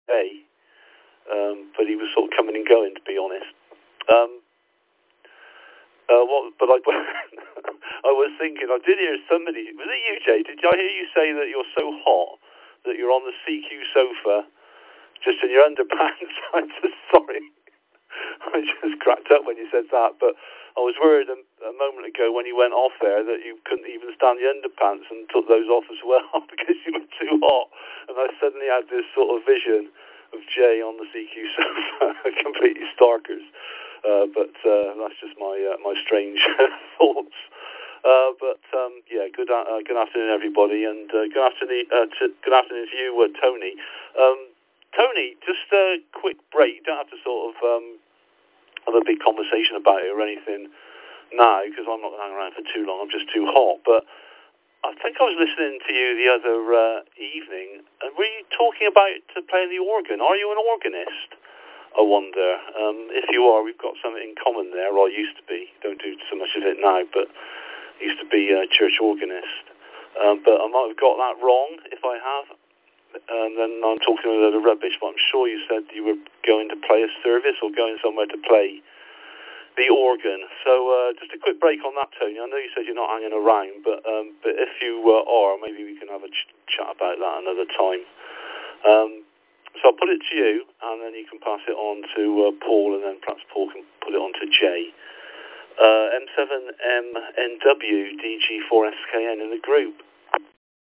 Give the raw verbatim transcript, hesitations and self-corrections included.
A, um, but he was sort of coming and going, to be honest. Um, uh, what, but I, I was thinking, I did hear somebody, was it you, Jay? Did I hear you say that you're so hot that you're on the C Q sofa just in your underpants? I'm just sorry. I just cracked up when you said that, but I was worried a, a moment ago when you went off there that you couldn't even stand your underpants and took those off as well because you were too hot. And I suddenly had this sort of vision of Jay on the C Q sofa, completely starkers. Uh, but uh, that's just my uh, my strange thoughts. Uh, but um, yeah, good uh, good afternoon, everybody, and uh, good afternoon uh, to, good afternoon to you, uh, Tony. Um, Tony, just a quick break. You don't have to sort of um, have a big conversation about it or anything now, because I'm not going to hang around for too long. I'm just too hot. But I think I was listening to you the other uh, evening, and were you talking about to playing the organ? Are you an organist? I wonder. Um, if you are, we've got something in common there, or I used to be. Don't do so much of it now, but I used to be a church organist. Um, but I might have got that wrong. If I have, and then I'm talking a lot of rubbish, but I'm sure you said you were going to play a service or going somewhere to play the organ. So uh, just a quick break on that, Tony. I know you said you're not hanging around, but um, but if you uh, are, maybe we can have a ch- chat about that another time. Um, So I'll put it to you, and then you can pass it on to uh, Paul, and then perhaps Paul can put it on to Jay. Uh, M seven M N W D G four S K N in the group.